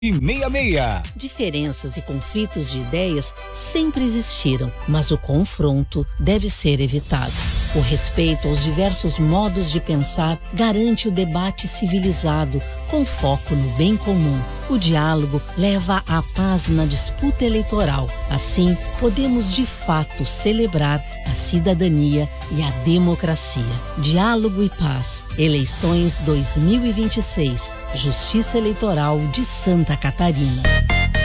e 66. Diferenças e conflitos de ideias sempre existiram, mas o confronto deve ser evitado. O respeito aos diversos modos de pensar garante o debate civilizado, com foco no bem comum. O diálogo leva à paz na disputa eleitoral. Assim, podemos de fato celebrar a cidadania e a democracia. Diálogo e paz. Eleições 2026. Justiça Eleitoral de Santa Catarina.